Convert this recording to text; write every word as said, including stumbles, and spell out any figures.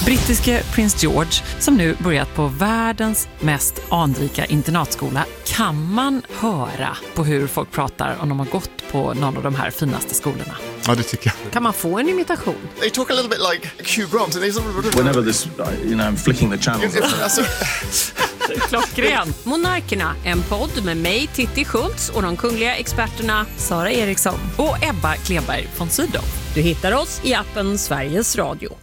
Brittiske prins George, som nu börjat på världens mest anrika internatskola, kan man höra på hur folk pratar om de har gått på någon av de här finaste skolorna. Ja, det tycker jag. Kan man få en imitation? They talk a little bit like Hugh Grant. And they sort of... Whenever this, you know, I'm flicking the channels. Alltså... Klockren. Monarkerna, en podd med mig, Titti Schultz, och de kungliga experterna Sara Eriksson Och Ebba Kleberg von Sydow. Du hittar oss i appen Sveriges Radio.